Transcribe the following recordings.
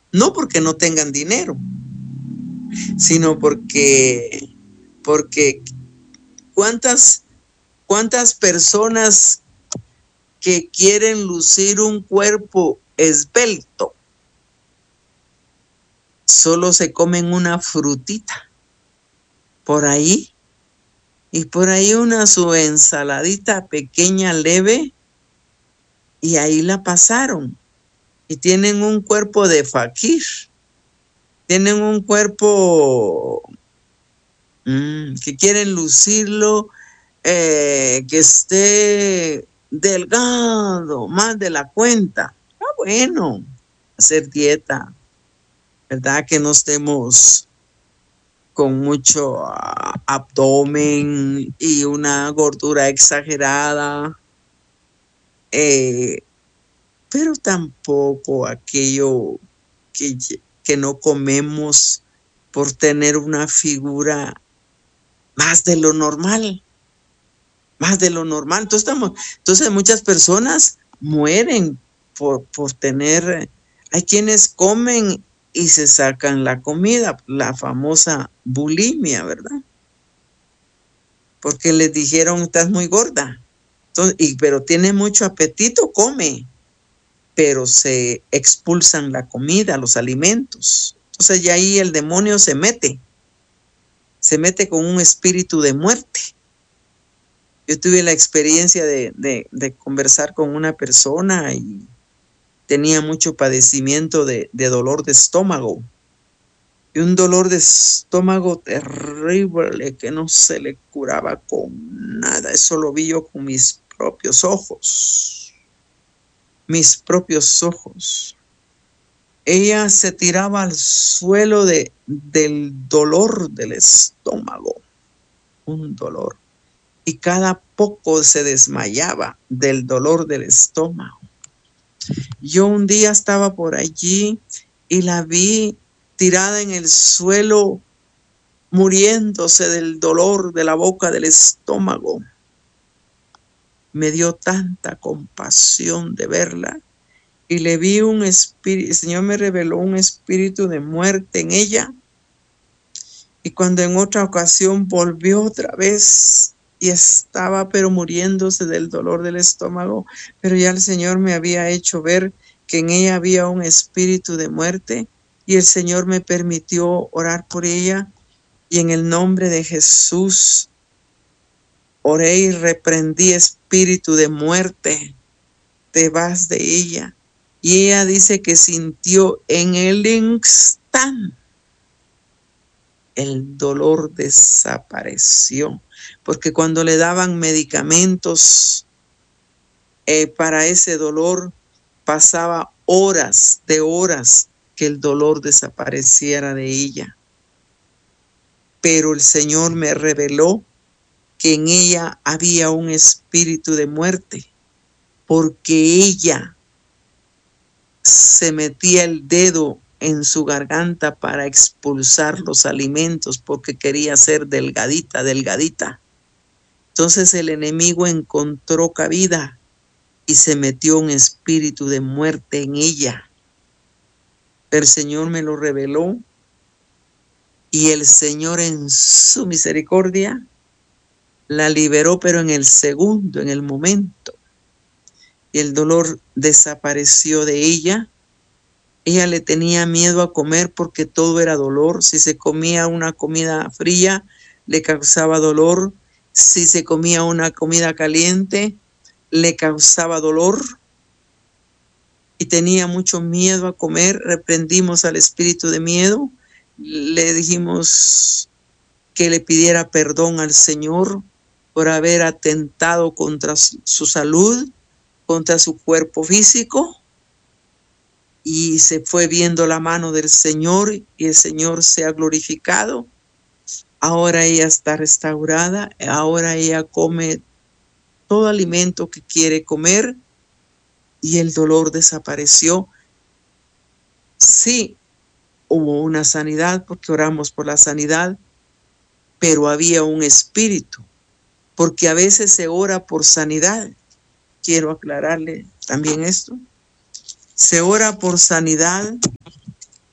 No porque no tengan dinero, sino porque cuántas personas que quieren lucir un cuerpo esbelto solo se comen una frutita por ahí, y por ahí su ensaladita pequeña leve, y ahí la pasaron, y tienen un cuerpo de faquir, tienen un cuerpo que quieren lucirlo, que esté delgado, más de la cuenta. Bueno, hacer dieta, ¿verdad? Que no estemos con mucho abdomen y una gordura exagerada, pero tampoco aquello que no comemos por tener una figura más de lo normal, más de lo normal. Entonces muchas personas mueren por tener, hay quienes comen y se sacan la comida, la famosa bulimia, ¿verdad? Porque les dijeron, estás muy gorda. Entonces, pero tiene mucho apetito, come, pero se expulsan la comida, los alimentos. Entonces ya ahí el demonio se mete con un espíritu de muerte. Yo tuve la experiencia de conversar con una persona y tenía mucho padecimiento de dolor de estómago. Y un dolor de estómago terrible que no se le curaba con nada. Eso lo vi yo con mis propios ojos. Mis propios ojos. Ella se tiraba al suelo del dolor del estómago. Un dolor. Y cada poco se desmayaba del dolor del estómago. Yo un día estaba por allí y la vi tirada en el suelo, muriéndose del dolor de la boca del estómago. Me dio tanta compasión de verla y le vi un espíritu, el Señor me reveló un espíritu de muerte en ella. Y cuando en otra ocasión volvió otra vez y estaba pero muriéndose del dolor del estómago, pero ya el Señor me había hecho ver que en ella había un espíritu de muerte y el Señor me permitió orar por ella y en el nombre de Jesús oré y reprendí espíritu de muerte, te vas de ella. Y ella dice que sintió en el instante el dolor desapareció, porque cuando le daban medicamentos para ese dolor, pasaba horas que el dolor desapareciera de ella. Pero el Señor me reveló que en ella había un espíritu de muerte, porque ella se metía el dedo en su garganta para expulsar los alimentos porque quería ser delgadita. Entonces el enemigo encontró cabida y se metió un espíritu de muerte en ella. El Señor me lo reveló y el Señor en su misericordia la liberó, pero en el segundo, en el momento. Y el dolor desapareció de ella. Ella le tenía miedo a comer porque todo era dolor. Si se comía una comida fría, le causaba dolor. Si se comía una comida caliente, le causaba dolor. Y tenía mucho miedo a comer. Reprendimos al espíritu de miedo. Le dijimos que le pidiera perdón al Señor por haber atentado contra su salud, contra su cuerpo físico. Y se fue viendo la mano del Señor y el Señor se ha glorificado. Ahora ella está restaurada, ahora ella come todo alimento que quiere comer y el dolor desapareció. Sí, hubo una sanidad porque oramos por la sanidad, pero había un espíritu, porque a veces se ora por sanidad. Quiero aclararle también esto. Se ora por sanidad,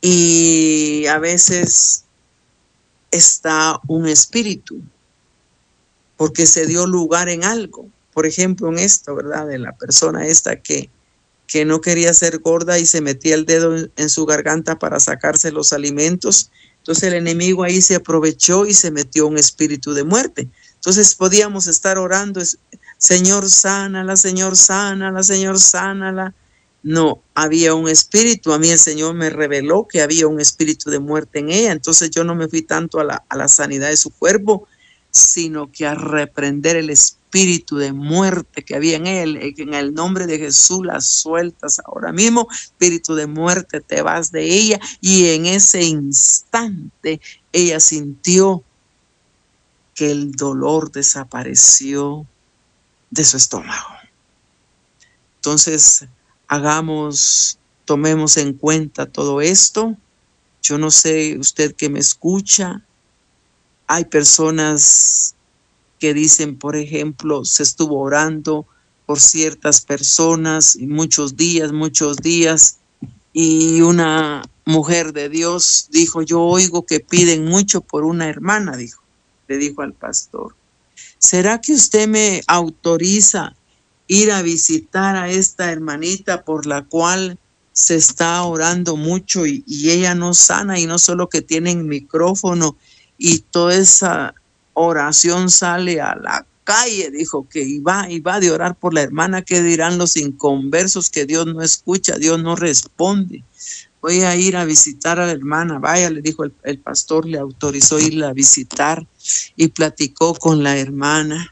y a veces está un espíritu, porque se dio lugar en algo. Por ejemplo, en esto, ¿verdad? De la persona esta que no quería ser gorda y se metía el dedo en su garganta para sacarse los alimentos. Entonces el enemigo ahí se aprovechó y se metió un espíritu de muerte. Entonces podíamos estar orando, Señor, sánala, Señor, sánala, Señor, sánala. No, había un espíritu. A mí el Señor me reveló que había un espíritu de muerte en ella. Entonces yo no me fui tanto a la sanidad de su cuerpo, sino que a reprender el espíritu de muerte que había en él. En el nombre de Jesús la sueltas ahora mismo. Espíritu de muerte, te vas de ella. Y en ese instante ella sintió que el dolor desapareció de su estómago. Entonces, tomemos en cuenta todo esto. Yo no sé, usted que me escucha, hay personas que dicen, por ejemplo, se estuvo orando por ciertas personas y muchos días, y una mujer de Dios dijo, yo oigo que piden mucho por una hermana, le dijo al pastor. ¿Será que usted me autoriza ir a visitar a esta hermanita por la cual se está orando mucho y ella no sana, y no solo que tienen micrófono y toda esa oración sale a la calle? Dijo que iba de orar por la hermana. ¿Qué dirán los inconversos? Que Dios no escucha, Dios no responde. Voy a ir a visitar a la hermana. Vaya, le dijo el pastor, le autorizó irla a visitar y platicó con la hermana.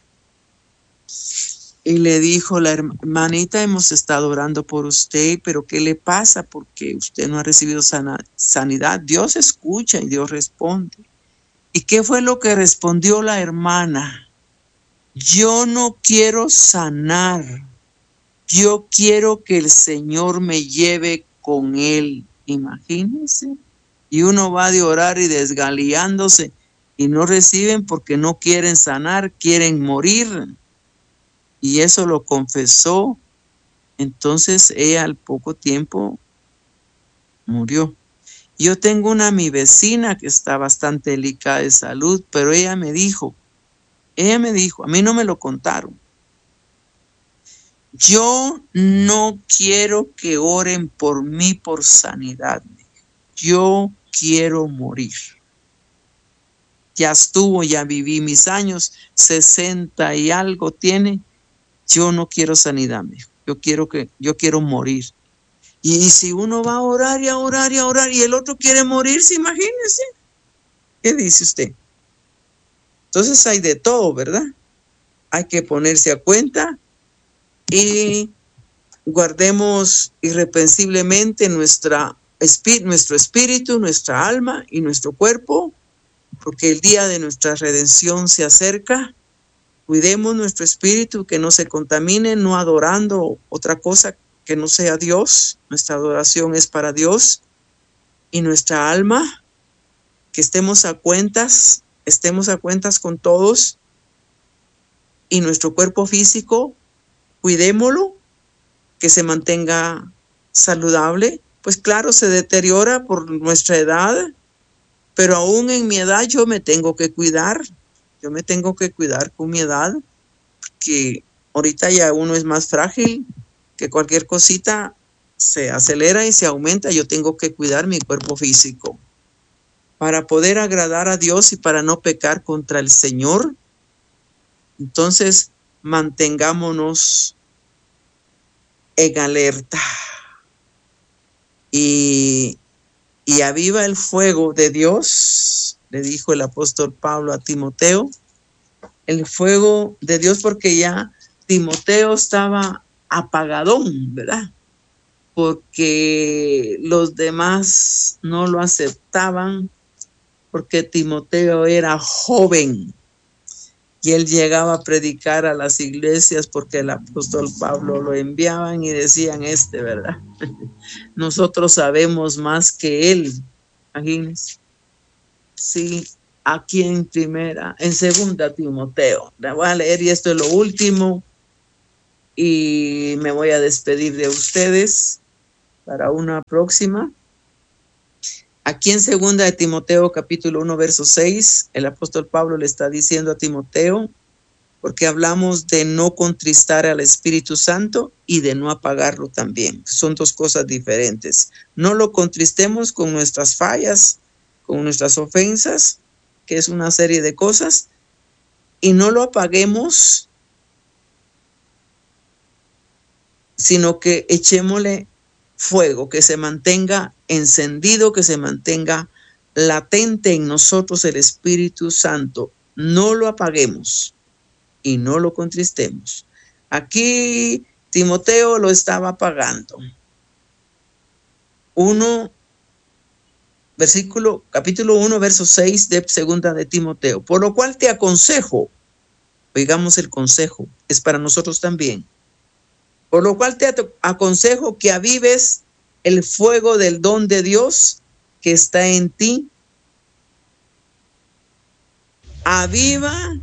Y le dijo la hermanita, hemos estado orando por usted, pero ¿qué le pasa? Porque usted no ha recibido sanidad. Dios escucha y Dios responde. ¿Y qué fue lo que respondió la hermana? Yo no quiero sanar. Yo quiero que el Señor me lleve con él. Imagínense. Y uno va de orar y desgaleándose y no reciben porque no quieren sanar, quieren morir. Y eso lo confesó. Entonces ella al poco tiempo murió. Yo tengo mi vecina que está bastante delicada de salud, pero ella me dijo, a mí no me lo contaron. Yo no quiero que oren por mí por sanidad. Yo quiero morir. Ya estuvo, ya viví mis años, 60 y algo tiene. Yo no quiero sanidad, me dijo. Yo quiero morir. Y si uno va a orar y a orar y a orar y el otro quiere morirse, imagínense. ¿Qué dice usted? Entonces hay de todo, ¿verdad? Hay que ponerse a cuenta y guardemos irreprensiblemente nuestro espíritu, nuestra alma y nuestro cuerpo, porque el día de nuestra redención se acerca. Cuidemos nuestro espíritu, que no se contamine, no adorando otra cosa que no sea Dios. Nuestra adoración es para Dios. Y nuestra alma, que estemos a cuentas con todos. Y nuestro cuerpo físico, cuidémoslo, que se mantenga saludable. Pues claro, se deteriora por nuestra edad, pero aún en mi edad yo me tengo que cuidar. Yo me tengo que cuidar con mi edad, porque ahorita ya uno es más frágil, que cualquier cosita se acelera y se aumenta. Yo tengo que cuidar mi cuerpo físico para poder agradar a Dios y para no pecar contra el Señor. Entonces, mantengámonos en alerta y aviva el fuego de Dios, le dijo el apóstol Pablo a Timoteo, el fuego de Dios, porque ya Timoteo estaba apagadón, ¿verdad? Porque los demás no lo aceptaban, porque Timoteo era joven y él llegaba a predicar a las iglesias porque el apóstol Pablo lo enviaban y decían ¿verdad? Nosotros sabemos más que él. Imagínense. Sí, aquí en segunda Timoteo. La voy a leer y esto es lo último y me voy a despedir de ustedes para una próxima. Aquí en 2 de Timoteo capítulo 1 verso 6, el apóstol Pablo le está diciendo a Timoteo, porque hablamos de no contristar al Espíritu Santo y de no apagarlo también. Son dos cosas diferentes. No lo contristemos con nuestras fallas, con nuestras ofensas, que es una serie de cosas, y no lo apaguemos, sino que echémosle fuego, que se mantenga encendido, que se mantenga latente en nosotros el Espíritu Santo. No lo apaguemos y no lo contristemos. Aquí Timoteo lo estaba apagando. Capítulo 1, verso 6 de 2 de Timoteo. Por lo cual te aconsejo, oigamos el consejo, es para nosotros también. Por lo cual te aconsejo que avives el fuego del don de Dios que está en ti. Aviva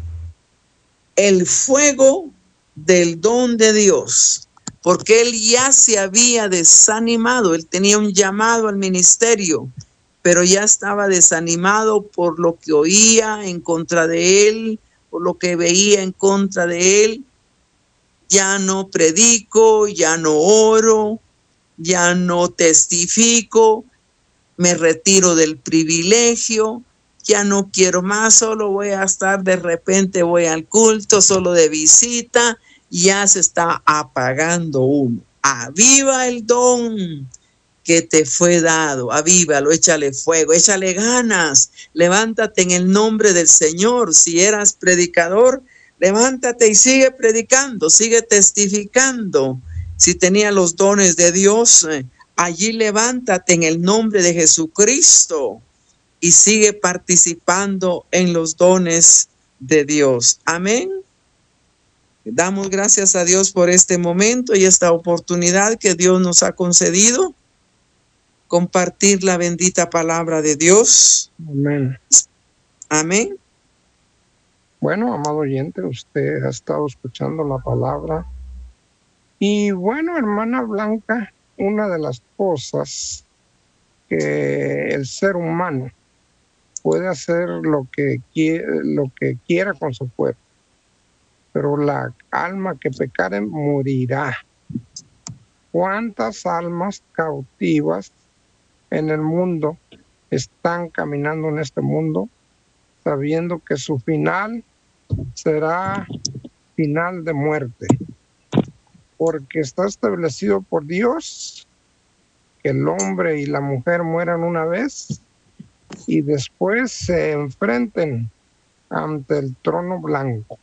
el fuego del don de Dios, porque él ya se había desanimado. Él tenía un llamado al ministerio, pero ya estaba desanimado por lo que oía en contra de él, por lo que veía en contra de él. Ya no predico, ya no oro, ya no testifico, me retiro del privilegio, ya no quiero más, solo voy a estar, de repente voy al culto, solo de visita. Ya se está apagando uno. Aviva el don que te fue dado, avívalo, échale fuego, échale ganas, levántate en el nombre del Señor. Si eras predicador, levántate y sigue predicando, sigue testificando. Si tenía los dones de Dios, allí levántate en el nombre de Jesucristo y sigue participando en los dones de Dios. Amén. Damos gracias a Dios por este momento y esta oportunidad que Dios nos ha concedido, compartir la bendita palabra de Dios. Amén. Amén. Bueno, amado oyente, usted ha estado escuchando la palabra. Y bueno, hermana Blanca, una de las cosas que el ser humano puede hacer lo que quiera con su cuerpo, pero la alma que pecare morirá. ¿Cuántas almas cautivas en el mundo están caminando en este mundo sabiendo que su final será final de muerte? Porque está establecido por Dios que el hombre y la mujer mueran una vez y después se enfrenten ante el trono blanco.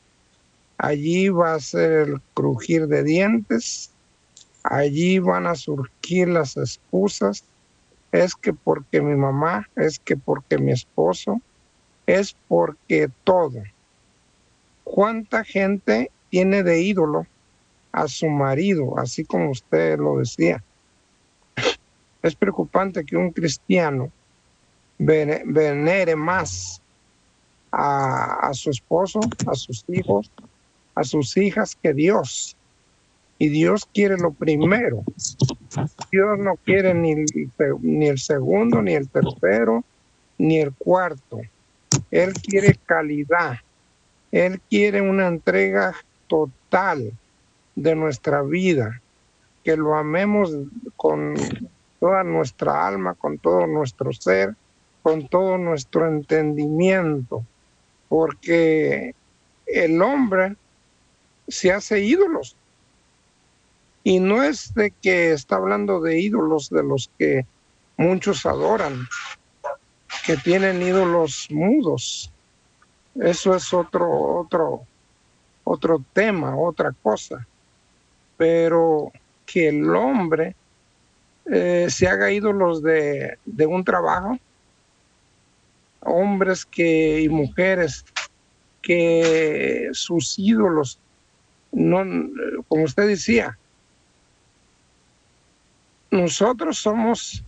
Allí va a ser el crujir de dientes, allí van a surgir las excusas. Es que porque mi mamá, es que porque mi esposo, es porque todo. ¿Cuánta gente tiene de ídolo a su marido, así como usted lo decía? Es preocupante que un cristiano venere más a su esposo, a sus hijos, a sus hijas que Dios. Y Dios quiere lo primero. Dios no quiere ni el segundo, ni el tercero, ni el cuarto. Él quiere calidad. Él quiere una entrega total de nuestra vida, que lo amemos con toda nuestra alma, con todo nuestro ser, con todo nuestro entendimiento, porque el hombre se hace ídolos. Y no es de que está hablando de ídolos de los que muchos adoran, que tienen ídolos mudos. Eso es otro tema, otra cosa. Pero que el hombre se haga ídolos de un trabajo, hombres y mujeres que sus ídolos, no, como usted decía, nosotros somos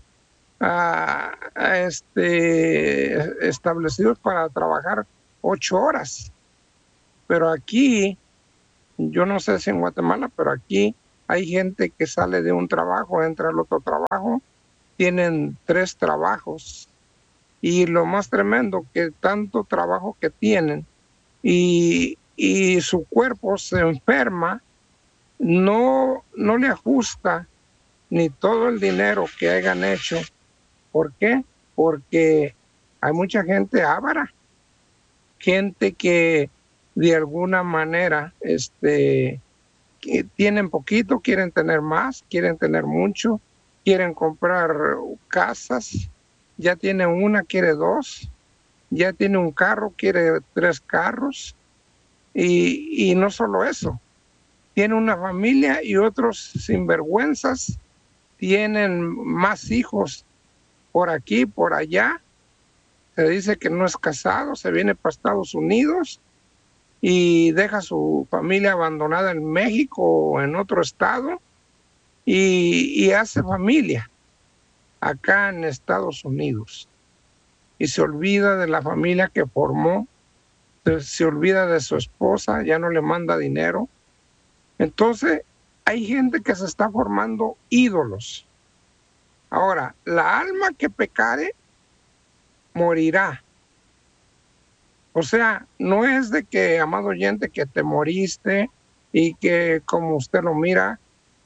establecidos para trabajar 8 horas, pero aquí, yo no sé si en Guatemala, pero aquí hay gente que sale de un trabajo, entra al otro trabajo tienen 3 trabajos, y lo más tremendo, que tanto trabajo que tienen y su cuerpo se enferma, no le ajusta ni todo el dinero que hayan hecho. ¿Por qué? Porque hay mucha gente avara, gente que de alguna manera que tienen poquito, quieren tener más, quieren tener mucho, quieren comprar casas, ya tiene una, quiere 2, ya tiene un carro, quiere 3 carros, y no solo eso, tiene una familia, y otros sinvergüenzas tienen más hijos por aquí, por allá. Se dice que no es casado, se viene para Estados Unidos y deja a su familia abandonada en México o en otro estado, y hace familia acá en Estados Unidos. Y se olvida de la familia que formó, se olvida de su esposa, ya no le manda dinero. Entonces, hay gente que se está formando ídolos. Ahora, la alma que pecare morirá. O sea, no es de que, amado oyente, que te moriste y que, como usted lo mira,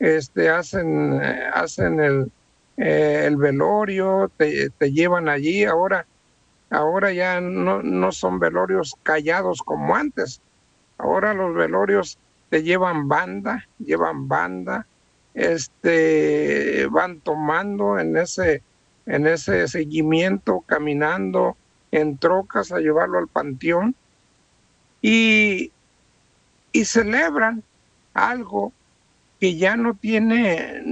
hacen el velorio, te llevan allí. Ahora ya no son velorios callados como antes. Ahora los velorios te llevan banda, van tomando en ese seguimiento, caminando en trocas a llevarlo al panteón, y celebran algo que ya no tiene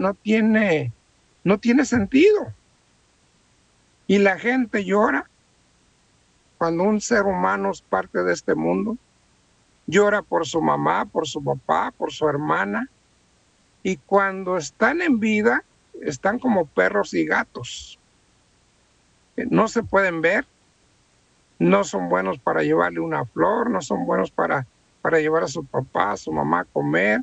sentido. Y la gente llora cuando un ser humano es parte de este mundo. Llora por su mamá, por su papá, por su hermana, y cuando están en vida están como perros y gatos. No se pueden ver, no son buenos para llevarle una flor, no son buenos para llevar a su papá, a su mamá a comer,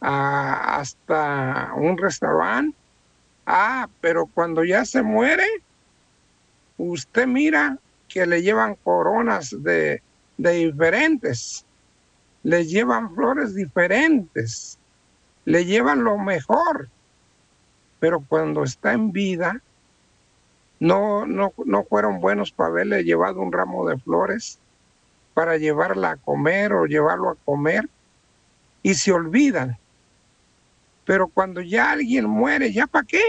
hasta un restaurante. Pero cuando ya se muere, usted mira que le llevan coronas de diferentes, le llevan flores diferentes, le llevan lo mejor, pero cuando está en vida, no fueron buenos para haberle llevado un ramo de flores, para llevarla a comer o llevarlo a comer, y se olvidan. Pero cuando ya alguien muere, ¿ya para qué?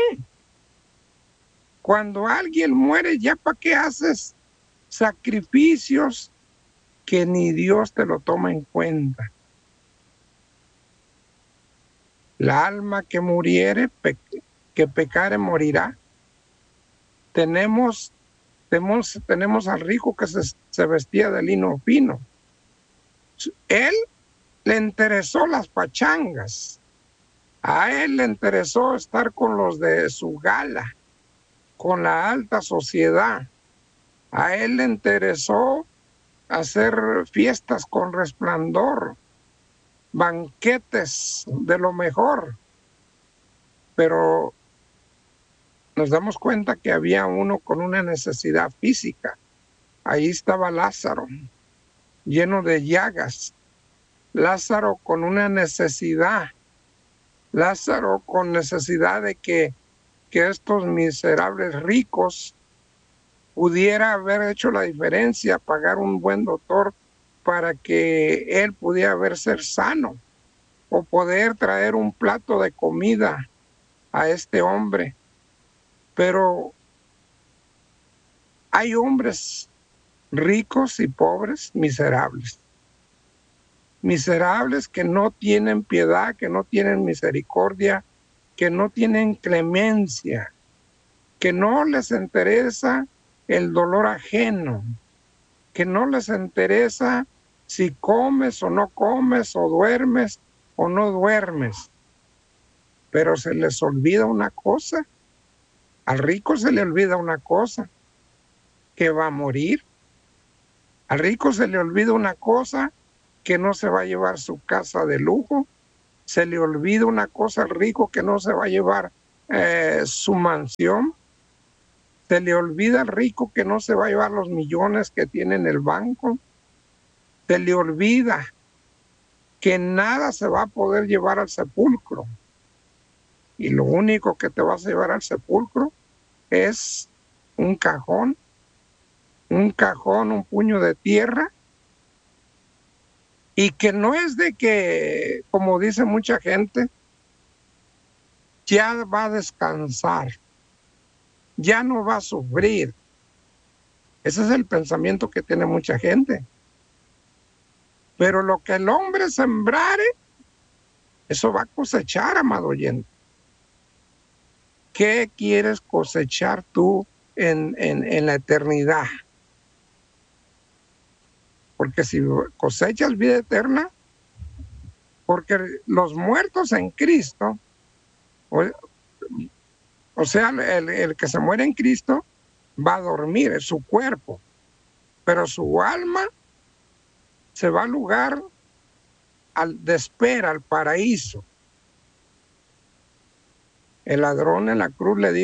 Cuando alguien muere, ¿ya para qué haces sacrificios que ni Dios te lo toma en cuenta? La alma que muriere, que pecare, morirá. Tenemos al rico que se vestía de lino fino. Él le interesó las pachangas. A él le interesó estar con los de su gala, con la alta sociedad. A él le interesó hacer fiestas con resplandor, banquetes de lo mejor. Pero nos damos cuenta que había uno con una necesidad física. Ahí estaba Lázaro, lleno de llagas. Lázaro con una necesidad. Lázaro con necesidad de que estos miserables ricos pudiera haber hecho la diferencia, pagar un buen doctor para que él pudiera ser sano, o poder traer un plato de comida a este hombre. Pero hay hombres ricos y pobres, miserables que no tienen piedad, que no tienen misericordia, que no tienen clemencia, que no les interesa el dolor ajeno, que no les interesa si comes o no comes, o duermes o no duermes. Pero se les olvida una cosa, al rico se le olvida una cosa, que va a morir. Al rico se le olvida una cosa, que no se va a llevar su casa de lujo. Se le olvida una cosa al rico, que no se va a llevar su mansión. Se le olvida al rico que no se va a llevar los millones que tiene en el banco. Se le olvida que nada se va a poder llevar al sepulcro. Y lo único que te vas a llevar al sepulcro es un cajón, un puño de tierra, y que no es de que, como dice mucha gente, ya va a descansar, ya no va a sufrir. Ese es el pensamiento que tiene mucha gente. Pero lo que el hombre sembrare, eso va a cosechar, amado oyente. ¿Qué quieres cosechar tú en la eternidad? Porque si cosechas vida eterna, porque los muertos en Cristo, o sea, el que se muere en Cristo va a dormir, es su cuerpo, pero su alma se va al lugar de espera, al paraíso. El ladrón en la cruz le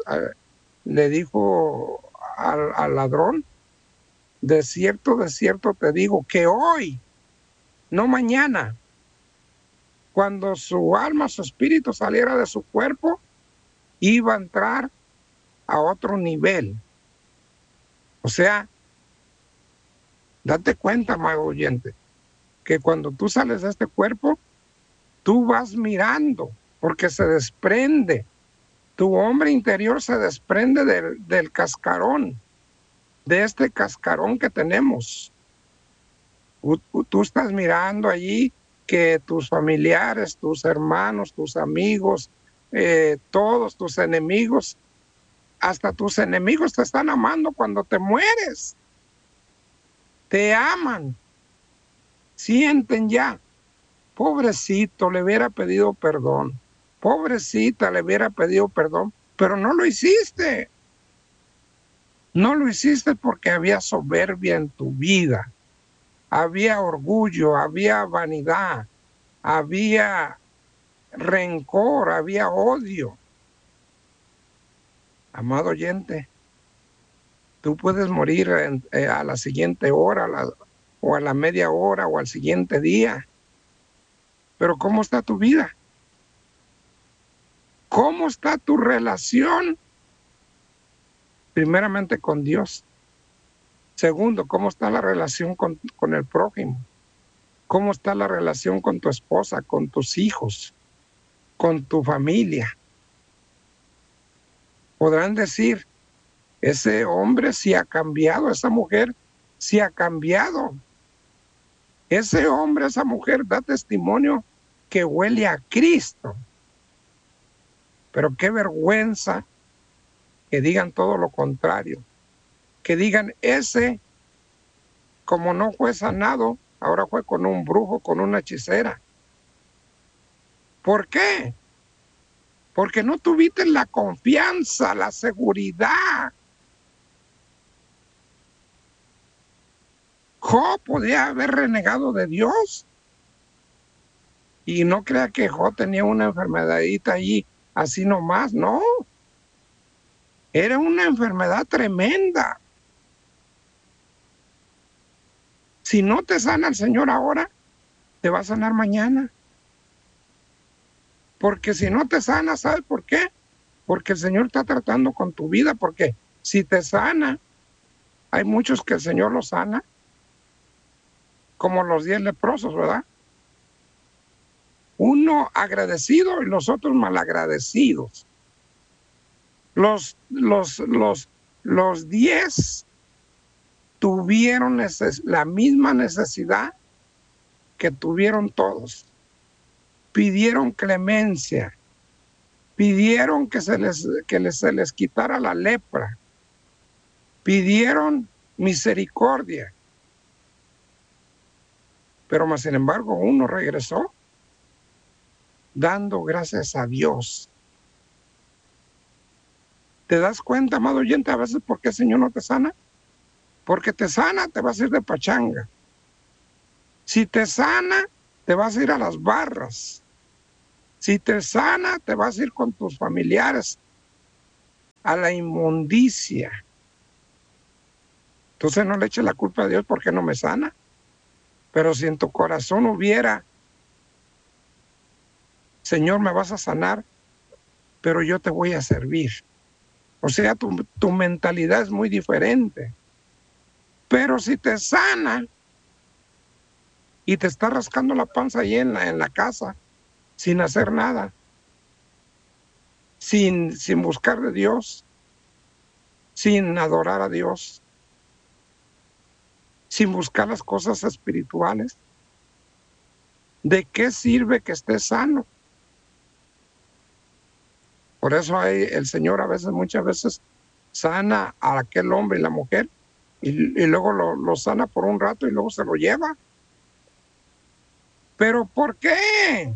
dijo al ladrón: de cierto te digo que hoy, no mañana, cuando su alma, su espíritu saliera de su cuerpo, iba a entrar a otro nivel. O sea, date cuenta, amado oyente, que cuando tú sales de este cuerpo, tú vas mirando, porque se desprende, tu hombre interior se desprende del cascarón, de este cascarón que tenemos. Tú estás mirando allí que tus familiares, tus hermanos, tus amigos, todos tus enemigos, hasta tus enemigos te están amando cuando te mueres. Te aman. Sienten ya. Pobrecito, le hubiera pedido perdón. Pobrecita, le hubiera pedido perdón, pero no lo hiciste. No lo hiciste porque había soberbia en tu vida. Había orgullo, había vanidad, había rencor, había odio. Amado oyente, tú puedes morir a la siguiente hora, o a la media hora, o al siguiente día. Pero ¿cómo está tu vida? ¿Cómo está tu relación? Primeramente con Dios. Segundo, ¿cómo está la relación con el prójimo? ¿Cómo está la relación con tu esposa, con tus hijos, con tu familia? Podrán decir: ese hombre sí ha cambiado, esa mujer sí ha cambiado. Ese hombre, esa mujer da testimonio que huele a Cristo. Pero qué vergüenza que digan todo lo contrario. Que digan: ese, como no fue sanado, ahora fue con un brujo, con una hechicera. ¿Por qué? Porque no tuviste la confianza, la seguridad. Job podía haber renegado de Dios. Y no crea que Job tenía una enfermedadita allí, así nomás, no. Era una enfermedad tremenda. Si no te sana el Señor ahora, te va a sanar mañana. Porque si no te sana, ¿sabes por qué? Porque el Señor está tratando con tu vida, porque si te sana, hay muchos que el Señor los sana, como los 10 leprosos, ¿verdad? Uno agradecido y los otros malagradecidos. Los 10 tuvieron la misma necesidad que tuvieron todos. Pidieron clemencia, pidieron que se les quitara la lepra, pidieron misericordia. Pero más sin embargo, uno regresó dando gracias a Dios. ¿Te das cuenta, amado oyente, a veces por qué el Señor no te sana? Porque te sana, te vas a ir de pachanga. Si te sana, te vas a ir a las barras. Si te sana, te vas a ir con tus familiares a la inmundicia. Entonces no le eche la culpa a Dios porque no me sana. Pero si en tu corazón hubiera, Señor, me vas a sanar, pero yo te voy a servir. O sea, tu mentalidad es muy diferente. Pero si te sana y te está rascando la panza ahí en la casa, sin hacer nada, sin buscar de Dios, sin adorar a Dios, sin buscar las cosas espirituales, ¿de qué sirve que estés sano? Por eso el Señor muchas veces sana a aquel hombre y la mujer y luego lo sana por un rato y luego se lo lleva. ¿Pero por qué?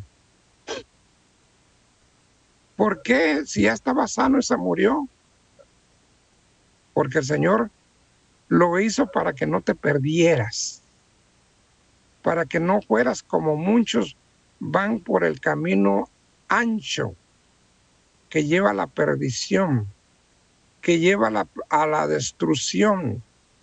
¿Por qué si ya estaba sano y se murió? Porque el Señor lo hizo para que no te perdieras, para que no fueras como muchos van por el camino ancho que lleva a la perdición, que lleva a la destrucción.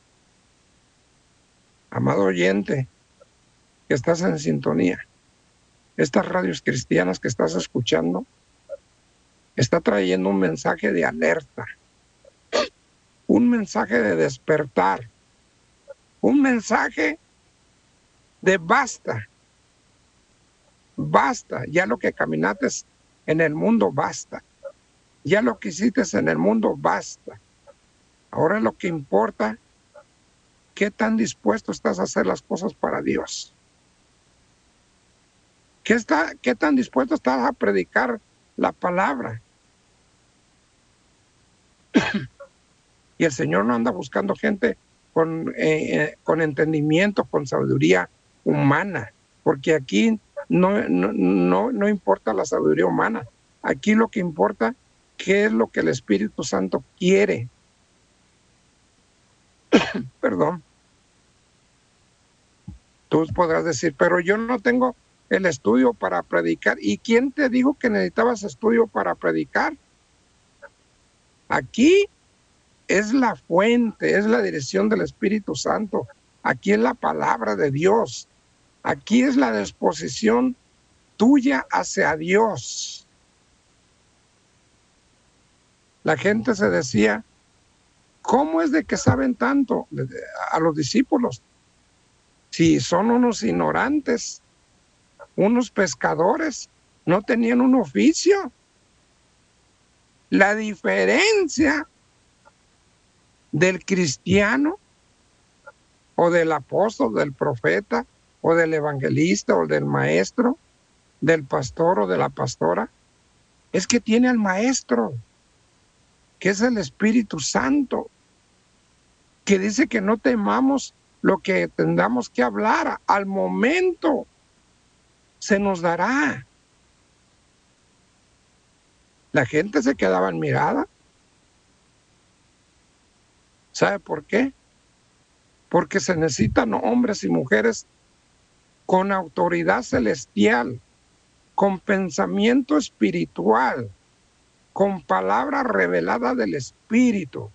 Amado oyente, que estás en sintonía, estas radios cristianas que estás escuchando, está trayendo un mensaje de alerta, un mensaje de despertar, un mensaje de basta, basta, ya lo que caminaste en el mundo basta, ya lo que hiciste en el mundo basta. Ahora lo que importa, ¿qué tan dispuesto estás a hacer las cosas para Dios? ¿Qué tan dispuesto estás a predicar la palabra? Y el Señor no anda buscando gente con entendimiento, con sabiduría humana, porque aquí no importa la sabiduría humana. Aquí lo que importa, qué es lo que el Espíritu Santo quiere. Perdón. Tú podrás decir, pero yo no tengo el estudio para predicar. ¿Y quién te dijo que necesitabas estudio para predicar? Aquí es la fuente, es la dirección del Espíritu Santo. Aquí es la palabra de Dios. Aquí es la disposición tuya hacia Dios. La gente se decía, ¿cómo es de que saben tanto a los discípulos? Si son unos ignorantes, unos pescadores, no tenían un oficio. La diferencia del cristiano o del apóstol, del profeta o del evangelista o del maestro, del pastor o de la pastora, es que tiene al maestro, que es el Espíritu Santo, que dice que no temamos lo que tengamos que hablar, al momento se nos dará. La gente se quedaba en mirada. ¿Sabe por qué? Porque se necesitan hombres y mujeres con autoridad celestial, con pensamiento espiritual, con palabra revelada del Espíritu,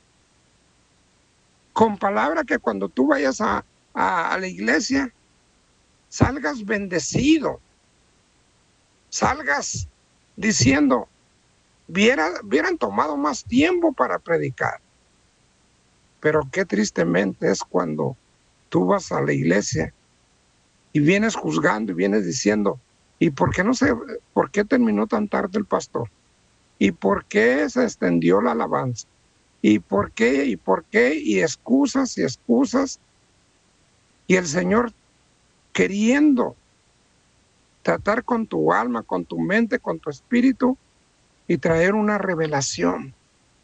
con palabra que cuando tú vayas a la iglesia, salgas bendecido, salgas diciendo, hubieran tomado más tiempo para predicar. Pero qué tristemente es cuando tú vas a la iglesia y vienes juzgando y vienes diciendo, ¿y por qué terminó tan tarde el pastor? ¿Y por qué se extendió la alabanza? ¿Y por qué? Y excusas y excusas. Y el Señor queriendo tratar con tu alma, con tu mente, con tu espíritu y traer una revelación.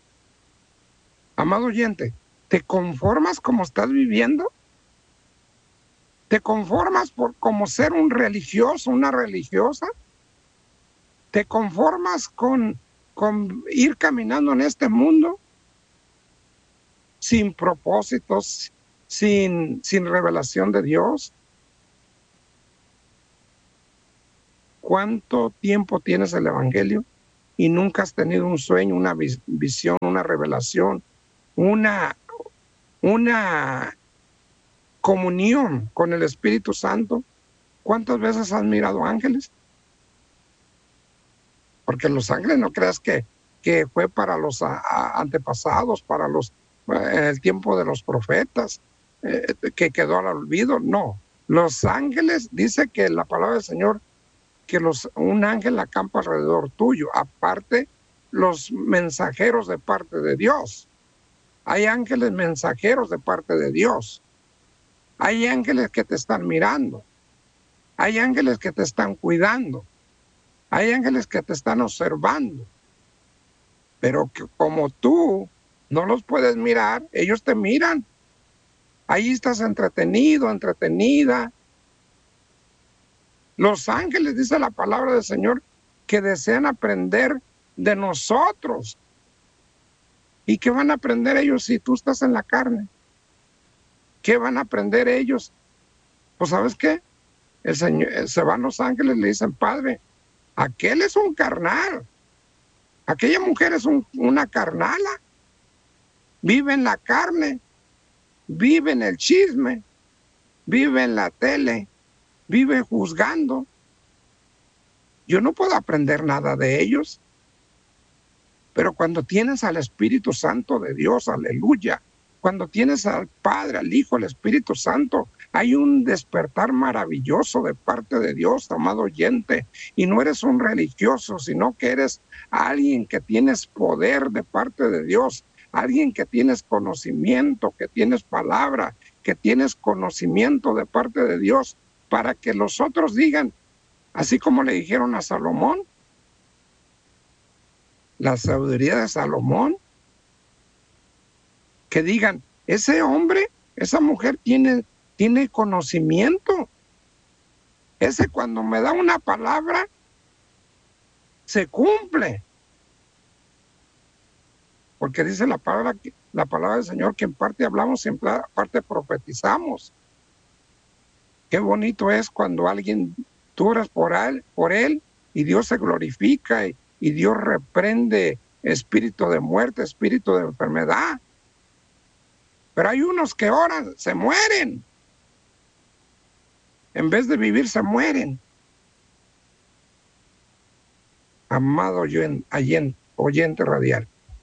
Amado oyente, ¿te conformas como estás viviendo? ¿Te conformas como ser un religioso, una religiosa? ¿Te conformas con ir caminando en este mundo sin propósitos, sin revelación de Dios? ¿Cuánto tiempo tienes el Evangelio y nunca has tenido un sueño, una visión, una revelación, una comunión con el Espíritu Santo. ¿Cuántas veces has mirado ángeles? Porque los ángeles no creas que fue para los antepasados, para el tiempo de los profetas, que quedó al olvido. No, los ángeles, dice que la palabra del Señor, que un ángel acampa alrededor tuyo, aparte los mensajeros de parte de Dios. Hay ángeles mensajeros de parte de Dios. Hay ángeles que te están mirando. Hay ángeles que te están cuidando. Hay ángeles que te están observando. Pero que como tú no los puedes mirar, ellos te miran. Ahí estás entretenido, entretenida. Los ángeles, dice la palabra del Señor, que desean aprender de nosotros. ¿Y qué van a aprender ellos si tú estás en la carne? ¿Qué van a aprender ellos? Pues ¿sabes qué? El Señor, se van los ángeles y le dicen, Padre, aquel es un carnal. Aquella mujer es una carnala. Vive en la carne, vive en el chisme, vive en la tele, vive juzgando. Yo no puedo aprender nada de ellos. Pero cuando tienes al Espíritu Santo de Dios, aleluya, cuando tienes al Padre, al Hijo, al Espíritu Santo, hay un despertar maravilloso de parte de Dios, amado oyente. Y no eres un religioso, sino que eres alguien que tienes poder de parte de Dios, alguien que tienes conocimiento, que tienes palabra, que tienes conocimiento de parte de Dios, para que los otros digan, así como le dijeron a Salomón, la sabiduría de Salomón, que digan, ese hombre, esa mujer tiene conocimiento. Ese cuando me da una palabra, se cumple. Porque dice la palabra del Señor que en parte hablamos y en parte profetizamos. Qué bonito es cuando alguien, tú oras por él y Dios se glorifica y Dios reprende espíritu de muerte, espíritu de enfermedad. Pero hay unos que oran, se mueren. En vez de vivir, se mueren. Amado oyente radial,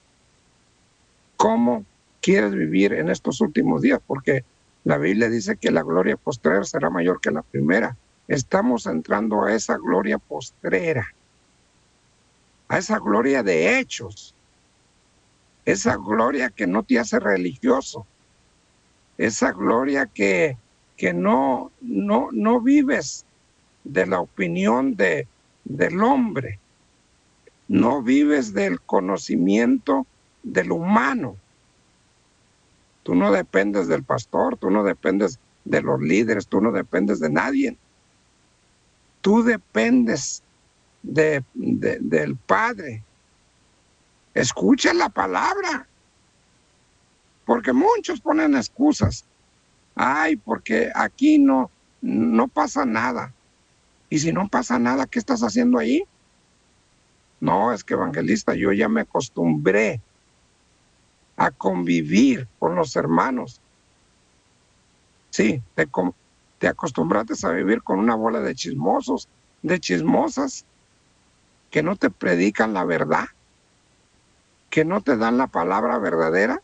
¿cómo quieres vivir en estos últimos días? Porque la Biblia dice que la gloria postrera será mayor que la primera. Estamos entrando a esa gloria postrera, a esa gloria de hechos, esa gloria que no te hace religioso, esa gloria que no vives de la opinión del hombre, no vives del conocimiento del humano. Tú no dependes del pastor, tú no dependes de los líderes, tú no dependes de nadie. Tú dependes del Padre. Escucha la palabra. Porque muchos ponen excusas. Ay, porque aquí no pasa nada. Y si no pasa nada, ¿qué estás haciendo ahí? No, es que evangelista, yo ya me acostumbré a convivir con los hermanos. Sí, te acostumbraste a vivir con una bola de chismosos, de chismosas, que no te predican la verdad, que no te dan la palabra verdadera.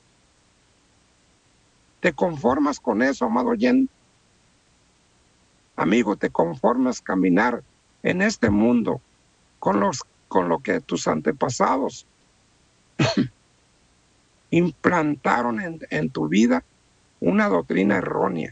¿Te conformas con eso, amado oyente? Amigo, ¿te conformas caminar en este mundo con lo que tus antepasados implantaron en tu vida? Una doctrina errónea.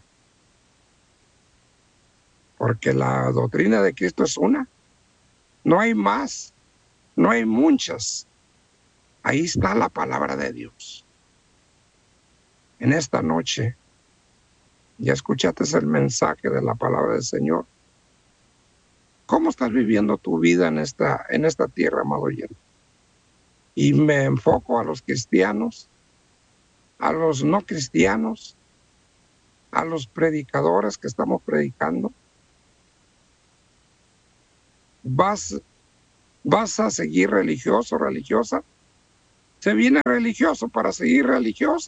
Porque la doctrina de Cristo es una. No hay más, no hay muchas. Ahí está la palabra de Dios. En esta noche, ya escuchaste el mensaje de la palabra del Señor. ¿Cómo estás viviendo tu vida en esta tierra, amado oyente? Y me enfoco a los cristianos, a los no cristianos, a los predicadores que estamos predicando. Vas ¿Vas a seguir religioso, religiosa? ¿Se viene religioso para seguir religiosa?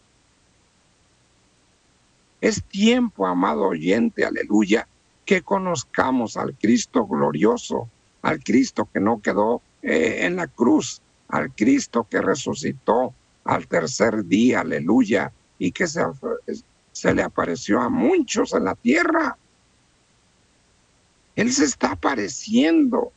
Es tiempo, amado oyente, aleluya, que conozcamos al Cristo glorioso, al Cristo que no quedó en la cruz, al Cristo que resucitó al tercer día, aleluya, y que se le apareció a muchos en la tierra. Él se está apareciendo.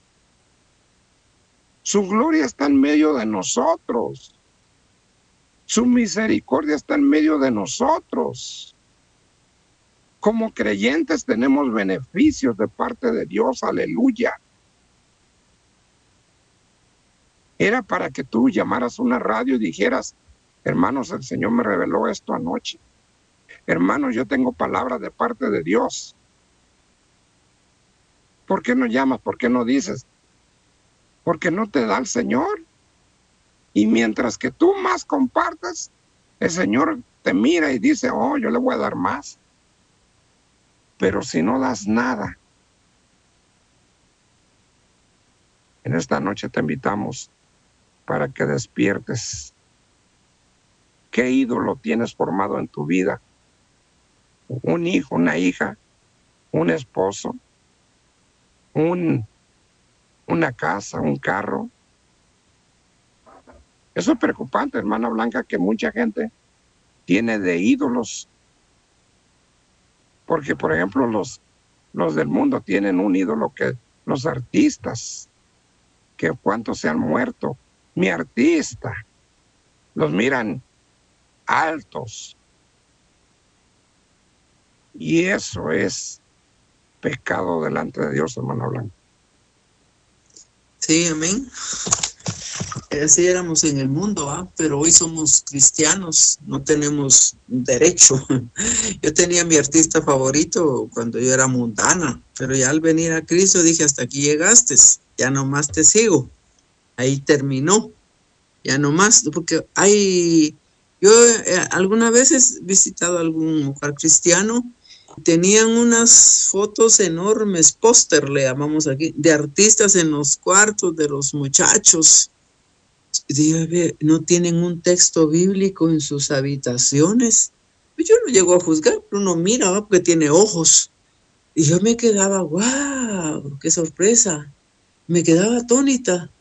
Su gloria está en medio de nosotros. Su misericordia está en medio de nosotros. Como creyentes tenemos beneficios de parte de Dios, aleluya. Era para que tú llamaras a una radio y dijeras, hermanos, el Señor me reveló esto anoche. Hermanos, yo tengo palabra de parte de Dios. ¿Por qué no llamas? ¿Por qué no dices? Porque no te da el Señor. Y mientras que tú más compartes, el Señor te mira y dice, oh, yo le voy a dar más. Pero si no das nada, en esta noche te invitamos para que despiertes. ¿Qué ídolo tienes formado en tu vida? ¿Un hijo, una hija, un esposo, una casa, un carro? Eso es preocupante, hermana Blanca, que mucha gente tiene de ídolos. Porque, por ejemplo, los del mundo tienen un ídolo, que los artistas, que cuántos se han muerto. Mi artista, los miran altos. Y eso es pecado delante de Dios, hermana Blanca. Sí, amén. Así éramos en el mundo, pero hoy somos cristianos, no tenemos derecho. Yo tenía mi artista favorito cuando yo era mundana, pero ya al venir a Cristo dije, hasta aquí llegaste, ya nomás te sigo. Ahí terminó, ya nomás, porque yo alguna vez he visitado algún lugar cristiano, tenían unas fotos enormes, póster le llamamos aquí, de artistas en los cuartos de los muchachos. Dígame, no tienen un texto bíblico en sus habitaciones. Yo no llego a juzgar, pero uno mira, porque tiene ojos. Y yo me quedaba, wow, qué sorpresa. Me quedaba atónita.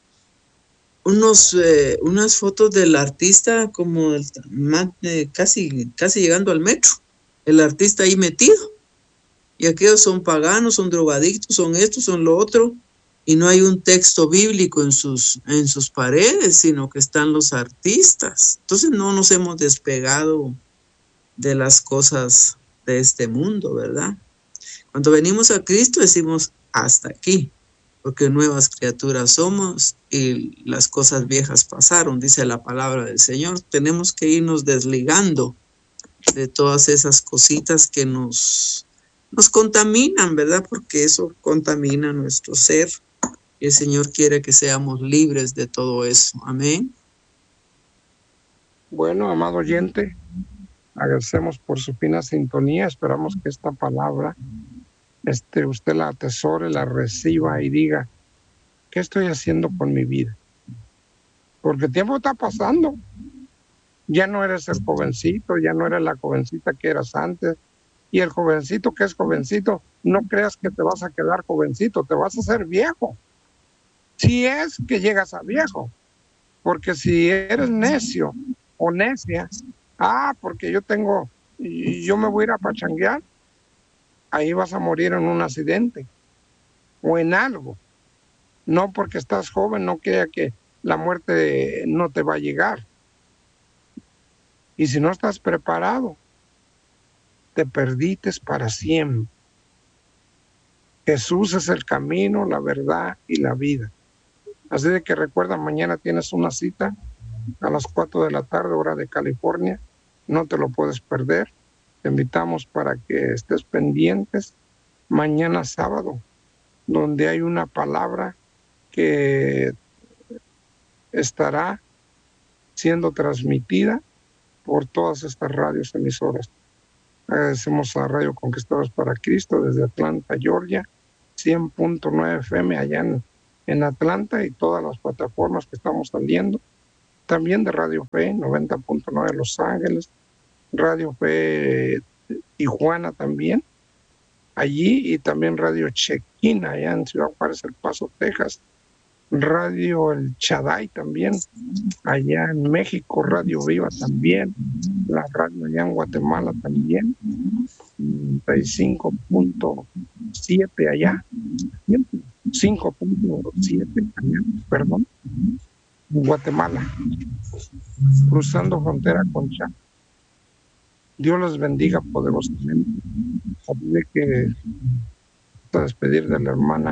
Unas fotos del artista como casi llegando al metro. El artista ahí metido. Y aquellos son paganos, son drogadictos, son esto, son lo otro. Y no hay un texto bíblico en sus paredes, sino que están los artistas. Entonces no nos hemos despegado de las cosas de este mundo, ¿verdad? Cuando venimos a Cristo decimos hasta aquí, porque nuevas criaturas somos y las cosas viejas pasaron, dice la palabra del Señor. Tenemos que irnos desligando de todas esas cositas que nos contaminan, ¿verdad? Porque eso contamina nuestro ser. Y el Señor quiere que seamos libres de todo eso. Amén. Bueno, amado oyente, agradecemos por su fina sintonía. Esperamos que esta palabra usted la atesore, la reciba y diga, ¿qué estoy haciendo con mi vida? Porque el tiempo está pasando. Ya no eres el jovencito, ya no eres la jovencita que eras antes. Y el jovencito que es jovencito, no creas que te vas a quedar jovencito, te vas a hacer viejo. Si es que llegas a viejo, porque si eres necio o necia, porque yo me voy a ir a pachanguear, ahí vas a morir en un accidente o en algo. No porque estás joven, no crea que la muerte no te va a llegar. Y si no estás preparado, te perdites para siempre. Jesús es el camino, la verdad y la vida. Así de que recuerda, mañana tienes una cita a las 4 de la tarde, hora de California. No te lo puedes perder. Te invitamos para que estés pendientes mañana sábado, donde hay una palabra que estará siendo transmitida por todas estas radios emisoras. Agradecemos a Radio Conquistadores para Cristo desde Atlanta, Georgia, 100.9 FM allá en en Atlanta y todas las plataformas que estamos saliendo. También de Radio Fe 90.9 Los Ángeles, Radio Fe Tijuana también, allí, y también Radio Chequina allá en Ciudad Juárez, El Paso, Texas. Radio El Chaday también, allá en México, Radio Viva también, la radio allá en Guatemala también, 35.7 allá, 5.7 allá, perdón, en Guatemala, cruzando frontera con Chiapas. Dios los bendiga poderosamente. Así que a despedir de la hermana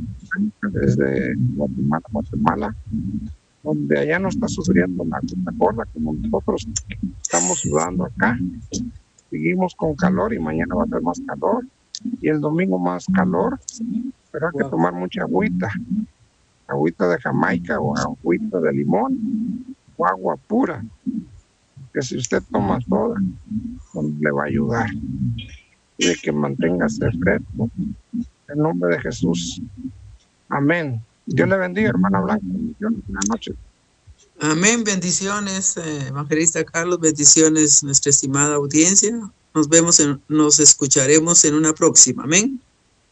desde Guatemala, donde allá no está sufriendo la gorda como nosotros estamos sudando acá. Seguimos con calor y mañana va a ser más calor y el domingo más calor, pero hay que tomar mucha agüita de Jamaica o agüita de limón o agua pura, que si usted toma toda, le va a ayudar, de que manténgase fresco en nombre de Jesús. Amén. Dios le bendiga, hermana Blanca. Buenas noches. Amén. Bendiciones, evangelista Carlos. Bendiciones, nuestra estimada audiencia. Nos escucharemos en una próxima. Amén.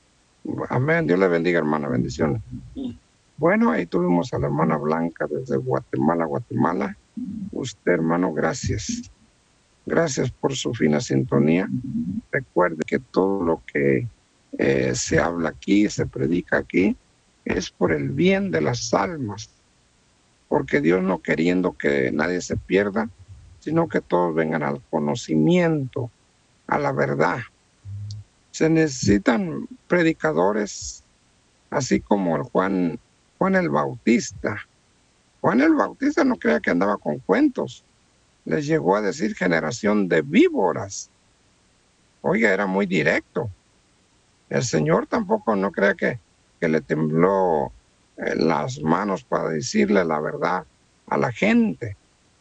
Amén. Dios le bendiga, hermana. Bendiciones. Bueno, ahí tuvimos a la hermana Blanca desde Guatemala. Usted, hermano, gracias. Gracias por su fina sintonía. Recuerde que todo lo que se habla aquí, se predica aquí, es por el bien de las almas, porque Dios no queriendo que nadie se pierda, sino que todos vengan al conocimiento, a la verdad. Se necesitan predicadores, así como el Juan el Bautista. Juan el Bautista no creía que andaba con cuentos. Les llegó a decir generación de víboras. Oiga, era muy directo. El Señor tampoco no crea que le tembló las manos para decirle la verdad a la gente.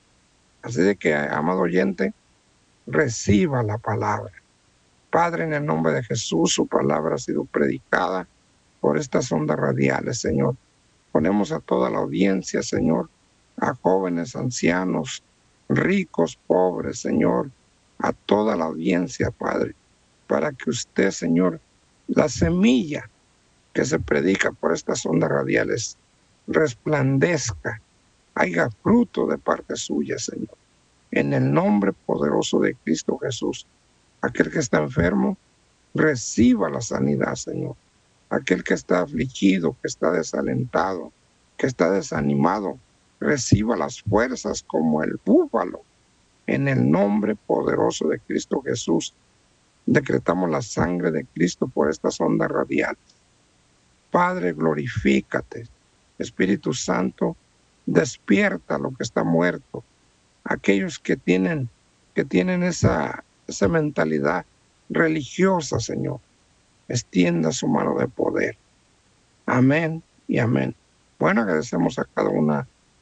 Así de que, amado oyente, reciba la palabra. Padre, en el nombre de Jesús, su palabra ha sido predicada por estas ondas radiales, Señor. Ponemos a toda la audiencia, Señor, a jóvenes, ancianos, ricos, pobres, Señor, a toda la audiencia, Padre, para que usted, Señor, la semilla que se predica por estas ondas radiales resplandezca, haya fruto de parte suya, Señor. En el nombre poderoso de Cristo Jesús, aquel que está enfermo, reciba la sanidad, Señor. Aquel que está afligido, que está desalentado, que está desanimado, reciba las fuerzas como el búfalo. En el nombre poderoso de Cristo Jesús, decretamos la sangre de Cristo por estas ondas radiales. Padre, glorifícate. Espíritu Santo, despierta lo que está muerto. Aquellos que tienen esa mentalidad religiosa, Señor, extienda su mano de poder. Amén y amén. Bueno, agradecemos a cada una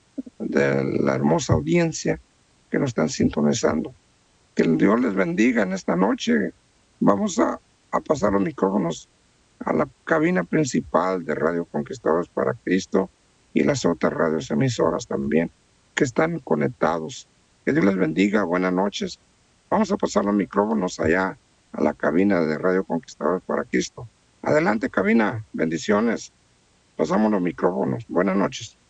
de la hermosa audiencia que nos están sintonizando. Que el Dios les bendiga en esta noche. Vamos a pasar los micrófonos a la cabina principal de Radio Conquistadores para Cristo y las otras radios emisoras también que están conectados. Que Dios les bendiga. Buenas noches. Vamos a pasar los micrófonos allá a la cabina de Radio Conquistadores para Cristo. Adelante, cabina. Bendiciones. Pasamos los micrófonos. Buenas noches.